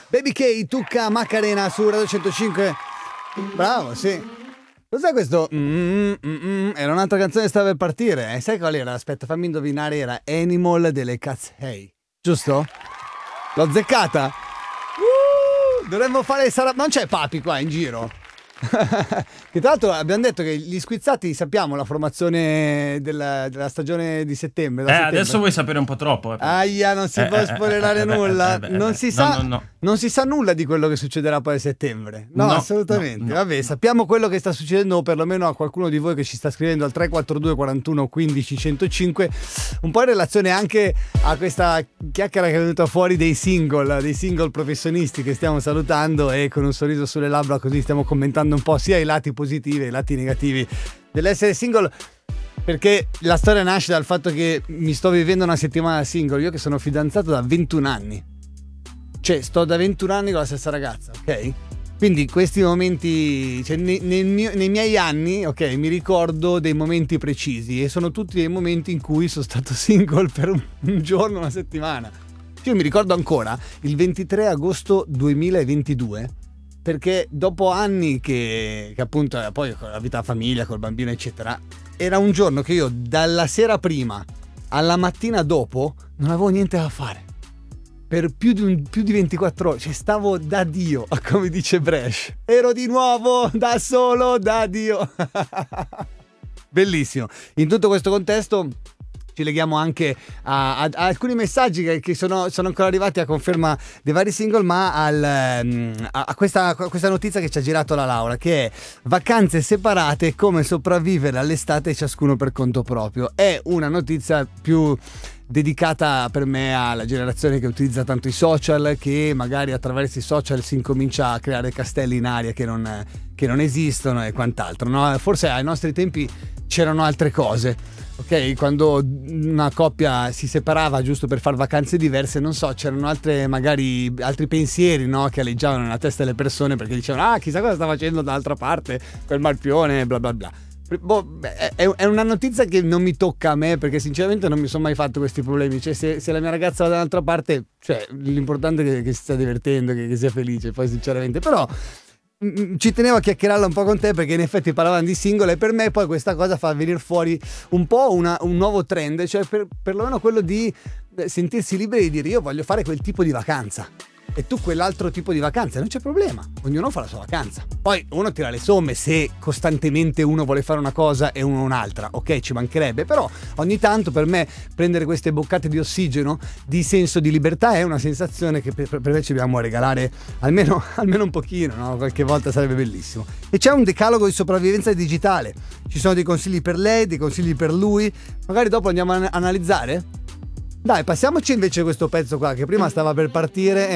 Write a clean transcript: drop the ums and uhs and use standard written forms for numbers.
Baby K, Tucca Macarena su Radio 105. Bravo, sì. Cos'è questo? Era un'altra canzone che stava per partire. Sai qual era? Aspetta, fammi indovinare. Era Animal delle Cats Hey. Giusto? L'ho azzeccata? Dovremmo fare... Non c'è Papi qua in giro? Che tra l'altro abbiamo detto che gli squizzati sappiamo la formazione della stagione di settembre, adesso vuoi sapere un po' troppo. Aia, non si può spoilerare nulla. Non si sa non si sa nulla di quello che succederà poi a settembre. No, assolutamente. Vabbè, sappiamo quello che sta succedendo, o perlomeno a qualcuno di voi che ci sta scrivendo al 342 41 15 105, un po' in relazione anche a questa chiacchiera che è venuta fuori dei single professionisti che stiamo salutando, e con un sorriso sulle labbra così stiamo commentando un po' sia i lati positivi e i lati negativi dell'essere single, perché la storia nasce dal fatto che mi sto vivendo una settimana single, io che sono fidanzato da 21 anni, cioè sto da 21 anni con la stessa ragazza, ok? Quindi questi momenti, cioè nei miei anni, ok, mi ricordo dei momenti precisi, e sono tutti dei momenti in cui sono stato single per un giorno, una settimana. Io mi ricordo ancora il 23 agosto 2022, perché dopo anni che appunto poi con la vita, famiglia, col bambino eccetera, era un giorno che io dalla sera prima alla mattina dopo non avevo niente da fare per più di 24 ore, cioè stavo da Dio, come dice Bresh, ero di nuovo da solo da Dio. Bellissimo. In tutto questo contesto ci leghiamo anche a alcuni messaggi che sono ancora arrivati a conferma dei vari single, ma a questa notizia che ci ha girato la Laura, che è vacanze separate, come sopravvivere all'estate ciascuno per conto proprio. È una notizia più dedicata per me alla generazione che utilizza tanto i social, che magari attraverso i social si incomincia a creare castelli in aria che non esistono e quant'altro, no? Forse ai nostri tempi c'erano altre cose. Ok, quando una coppia si separava giusto per fare vacanze diverse, non so, c'erano altri pensieri, no, che aleggiavano nella testa delle persone, perché dicevano chissà cosa sta facendo dall'altra parte quel marpione, bla bla bla. È una notizia che non mi tocca a me, perché sinceramente non mi sono mai fatto questi problemi. Cioè se la mia ragazza va dall'altra parte, cioè l'importante è che si stia divertendo, che sia felice, poi sinceramente. Però ci tenevo a chiacchierarla un po' con te, perché in effetti parlavano di single, e per me poi questa cosa fa venire fuori un po' un nuovo trend, cioè perlomeno quello di sentirsi liberi di dire io voglio fare quel tipo di vacanza e tu quell'altro tipo di vacanza, non c'è problema, ognuno fa la sua vacanza. Poi uno tira le somme se costantemente uno vuole fare una cosa e uno un'altra, ok, ci mancherebbe, però ogni tanto per me prendere queste boccate di ossigeno, di senso di libertà, è una sensazione che per me ci dobbiamo regalare almeno un pochino, no? Qualche volta sarebbe bellissimo. E c'è un decalogo di sopravvivenza digitale, ci sono dei consigli per lei, dei consigli per lui, magari dopo andiamo a analizzare. Dai, passiamoci invece questo pezzo qua che prima stava per partire